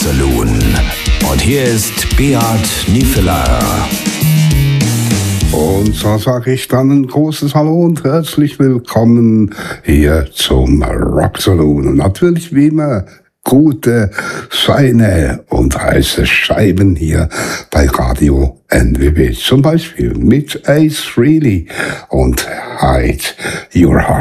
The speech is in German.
Saloon. Und hier ist Beat Niefeler. Und so sage ich dann ein großes Hallo und herzlich willkommen hier zum Rock Saloon. Und natürlich wie immer gute, feine und heiße Scheiben hier bei Radio NWB. Zum Beispiel mit Ace Frehley und Hide Your Heart.